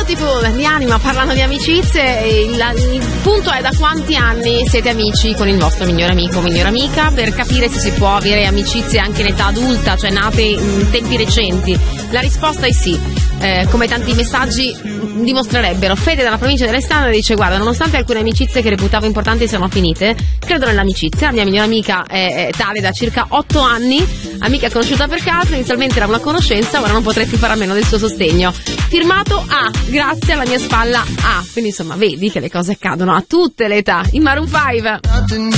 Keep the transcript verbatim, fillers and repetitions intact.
tipo di anima parlano di amicizie. Il, il punto è: da quanti anni siete amici con il vostro migliore amico o migliore amica, per capire se si può avere amicizie anche in età adulta, cioè nate in tempi recenti. La risposta è sì, eh, come tanti messaggi dimostrerebbero. Fede dalla provincia dell'Alessandria dice: guarda, nonostante alcune amicizie che reputavo importanti siano finite, credo nell'amicizia. La mia migliore amica è, è tale da circa otto anni, amica conosciuta per caso, inizialmente era una conoscenza, ora non potrei più fare a meno del suo sostegno. Firmato A, grazie alla mia spalla A. Quindi insomma vedi che le cose accadono a tutte le età. In Maroon five.